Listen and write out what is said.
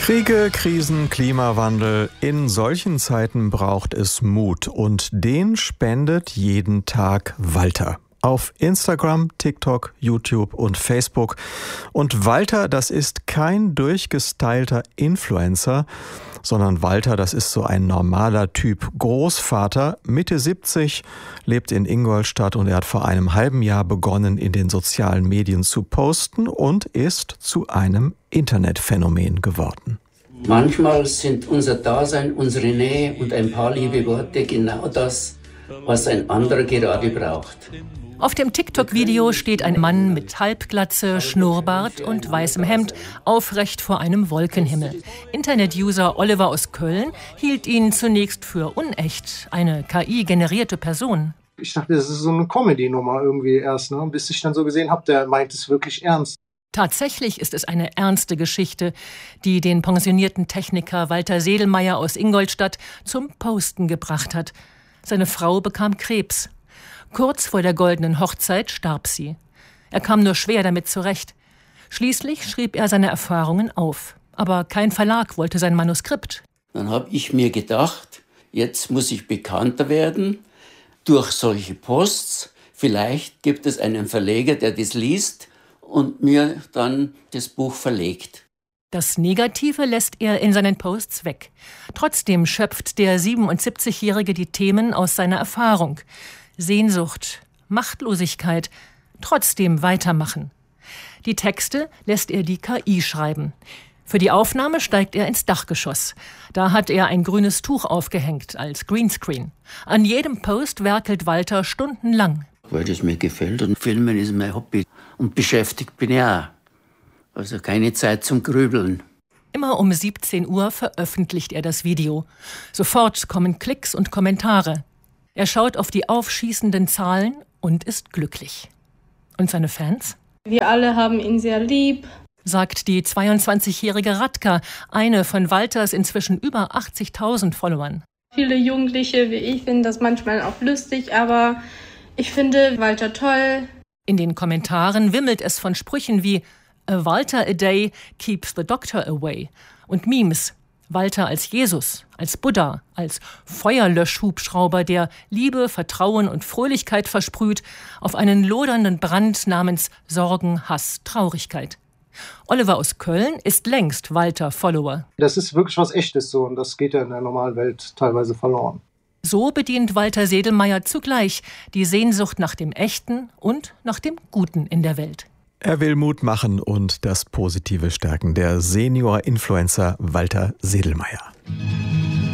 Kriege, Krisen, Klimawandel. In solchen Zeiten braucht es Mut und den spendet jeden Tag Walter. Auf Instagram, TikTok, YouTube und Facebook. Und Walter, das ist kein durchgestylter Influencer, sondern Walter, das ist so ein normaler Typ. Großvater, Mitte 70, lebt in Ingolstadt und er hat vor einem halben Jahr begonnen, in den sozialen Medien zu posten und ist zu einem Internetphänomen geworden. Manchmal sind unser Dasein, unsere Nähe und ein paar liebe Worte genau das, was ein anderer gerade braucht. Auf dem TikTok-Video steht ein Mann mit Halbglatze, Schnurrbart und weißem Hemd aufrecht vor einem Wolkenhimmel. Internet-User Oliver aus Köln hielt ihn zunächst für unecht, eine KI-generierte Person. Ich dachte, das ist so eine Comedy-Nummer irgendwie erst, ne? Bis ich dann so gesehen habe, der meint es wirklich ernst. Tatsächlich ist es eine ernste Geschichte, die den pensionierten Techniker Walter Sedelmeier aus Ingolstadt zum Posten gebracht hat. Seine Frau bekam Krebs. Kurz vor der goldenen Hochzeit starb sie. Er kam nur schwer damit zurecht. Schließlich schrieb er seine Erfahrungen auf. Aber kein Verlag wollte sein Manuskript. Dann habe ich mir gedacht, jetzt muss ich bekannter werden durch solche Posts. Vielleicht gibt es einen Verleger, der das liest und mir dann das Buch verlegt. Das Negative lässt er in seinen Posts weg. Trotzdem schöpft der 77-Jährige die Themen aus seiner Erfahrung. Sehnsucht, Machtlosigkeit, trotzdem weitermachen. Die Texte lässt er die KI schreiben. Für die Aufnahme steigt er ins Dachgeschoss. Da hat er ein grünes Tuch aufgehängt als Greenscreen. An jedem Post werkelt Walter stundenlang. Weil das mir gefällt und Filmen ist mein Hobby. Und beschäftigt bin ich auch. Also keine Zeit zum Grübeln. Immer um 17 Uhr veröffentlicht er das Video. Sofort kommen Klicks und Kommentare. Er schaut auf die aufschießenden Zahlen und ist glücklich. Und seine Fans? Wir alle haben ihn sehr lieb, sagt die 22-jährige Radka, eine von Walters inzwischen über 80.000 Followern. Viele Jugendliche wie ich finden das manchmal auch lustig, aber ich finde Walter toll. In den Kommentaren wimmelt es von Sprüchen wie "A Walter a day keeps the doctor away" und Memes. Walter als Jesus, als Buddha, als Feuerlöschhubschrauber, der Liebe, Vertrauen und Fröhlichkeit versprüht auf einen lodernden Brand namens Sorgen, Hass, Traurigkeit. Oliver aus Köln ist längst Walter-Follower. Das ist wirklich was Echtes so und das geht ja in der normalen Welt teilweise verloren. So bedient Walter Sedelmeier zugleich die Sehnsucht nach dem Echten und nach dem Guten in der Welt. Er will Mut machen und das Positive stärken. Der Senior-Influencer Walter Sedelmeier.